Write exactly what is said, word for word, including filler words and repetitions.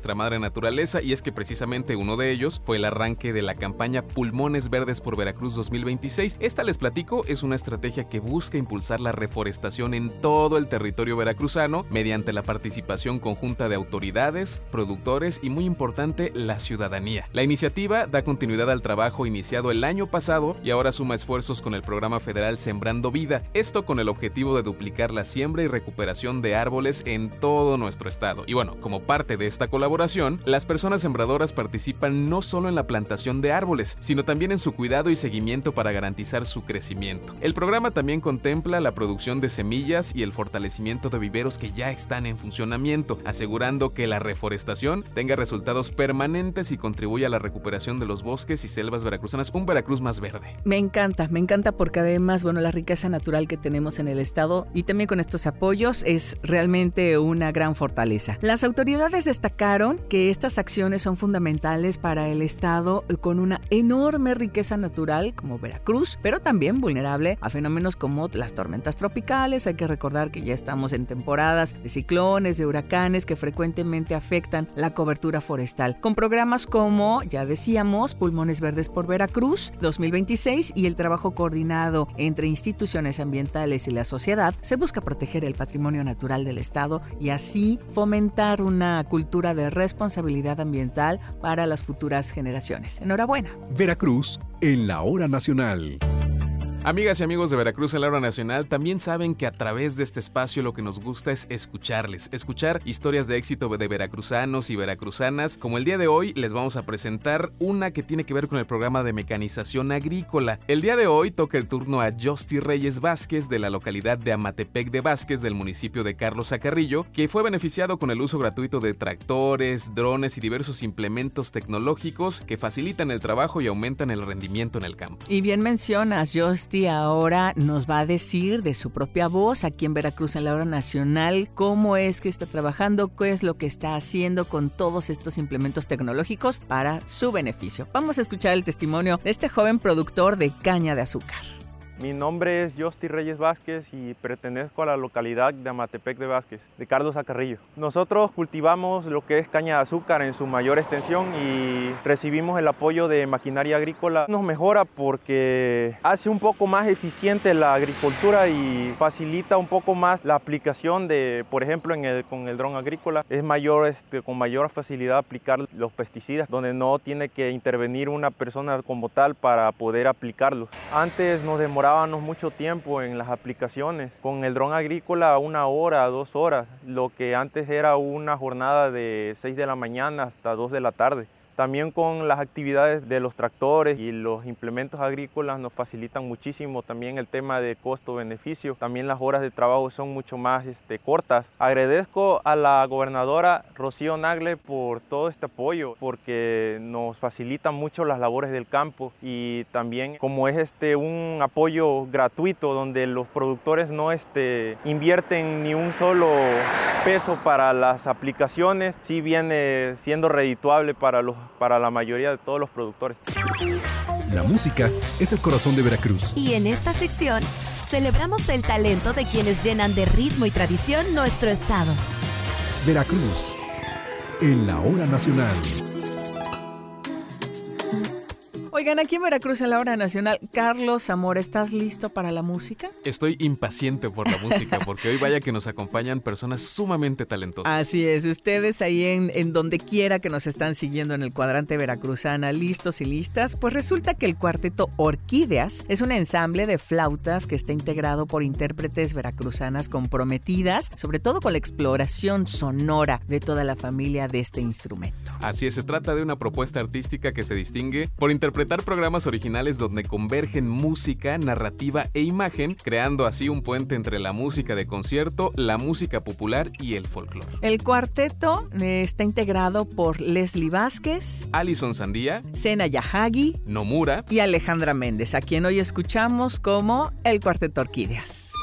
nuestra madre naturaleza, y es que precisamente uno de ellos fue el arranque de la campaña Pulmones Verdes por Veracruz dos mil veintiséis. Esta, les platico, es una estrategia que busca impulsar la reforestación en todo el territorio veracruzano mediante la participación conjunta de autoridades, productores y, muy importante, la ciudadanía. La iniciativa da continuidad al trabajo iniciado el año pasado y ahora suma esfuerzos con el programa federal Sembrando Vida, esto con el objetivo de duplicar la siembra y recuperación de árboles en todo nuestro estado. Y bueno, como parte de esta colaboración, las personas sembradoras participan no solo en la plantación de árboles, sino también en su cuidado y seguimiento para garantizar su crecimiento. El programa también contempla la producción de semillas y el fortalecimiento de viveros que ya están en funcionamiento, asegurando que la reforestación tenga resultados permanentes y contribuya a la recuperación de los bosques y selvas veracruzanas, un Veracruz más verde. Me encanta, me encanta porque además, bueno, la riqueza natural que tenemos en el estado y también con estos apoyos es realmente una gran fortaleza. Las autoridades destacaron que estas acciones son fundamentales para el estado con una enorme riqueza natural como Veracruz, pero también vulnerable a fenómenos como las tormentas tropicales. Hay que recordar que ya estamos en temporadas de ciclones, de huracanes que frecuentemente afectan la cobertura forestal. Con programas como, ya decíamos, Pulmones Verdes por Veracruz dos mil veintiséis y el trabajo coordinado entre instituciones ambientales y la sociedad, se busca proteger el patrimonio natural del estado y así fomentar una cultura de responsabilidad ambiental para las futuras generaciones. Enhorabuena. Veracruz en la hora nacional. Amigas y amigos de Veracruz en la hora nacional, también saben que a través de este espacio lo que nos gusta es escucharles, escuchar historias de éxito de veracruzanos y veracruzanas. Como el día de hoy les vamos a presentar una que tiene que ver con el programa de mecanización agrícola. El día de hoy toca el turno a Yosti Reyes Vázquez, de la localidad de Amatepec de Vázquez, del municipio de Carlos Acarrillo, que fue beneficiado con el uso gratuito de tractores, drones y diversos implementos tecnológicos que facilitan el trabajo y aumentan el rendimiento en el campo. Y bien mencionas, Yosti ahora nos va a decir de su propia voz aquí en Veracruz en la hora nacional cómo es que está trabajando, qué es lo que está haciendo con todos estos implementos tecnológicos para su beneficio. Vamos a escuchar el testimonio de este joven productor de caña de azúcar. Mi nombre es Yosti Reyes Vázquez y pertenezco a la localidad de Amatepec de Vázquez, de Carlos Acarrillo. Nosotros cultivamos lo que es caña de azúcar en su mayor extensión y recibimos el apoyo de maquinaria agrícola. Nos mejora porque hace un poco más eficiente la agricultura y facilita un poco más la aplicación de, por ejemplo, en el, con el dron agrícola. Es mayor, este, con mayor facilidad aplicar los pesticidas, donde no tiene que intervenir una persona como tal para poder aplicarlos. Antes nos demoraba mucho tiempo en las aplicaciones. Con el dron agrícola una hora, dos horas, lo que antes era una jornada de seis de la mañana hasta dos de la tarde. También con las actividades de los tractores y los implementos agrícolas nos facilitan muchísimo también el tema de costo-beneficio. También las horas de trabajo son mucho más este, cortas. Agradezco a la gobernadora Rocío Nagle por todo este apoyo, porque nos facilitan mucho las labores del campo y también como es este, un apoyo gratuito donde los productores no este, invierten ni un solo peso para las aplicaciones, sí viene siendo redituable para los para la mayoría de todos los productores. La música es el corazón de Veracruz. Y en esta sección celebramos el talento de quienes llenan de ritmo y tradición nuestro estado. Veracruz en la hora nacional. Oigan, aquí en Veracruz en la hora nacional, Carlos Zamora, ¿estás listo para la música? Estoy impaciente por la música, porque hoy vaya que nos acompañan personas sumamente talentosas. Así es, ustedes ahí en, en donde quiera que nos están siguiendo en el cuadrante veracruzana, listos y listas, pues resulta que el cuarteto Orquídeas es un ensamble de flautas que está integrado por intérpretes veracruzanas comprometidas, sobre todo con la exploración sonora de toda la familia de este instrumento. Así es, se trata de una propuesta artística que se distingue por interpretar programas originales donde convergen música, narrativa e imagen, creando así un puente entre la música de concierto, la música popular y el folclore. El cuarteto está integrado por Leslie Vázquez, Alison Sandía, Sena Yahagi, Nomura y Alejandra Méndez, a quien hoy escuchamos como el Cuarteto Orquídeas.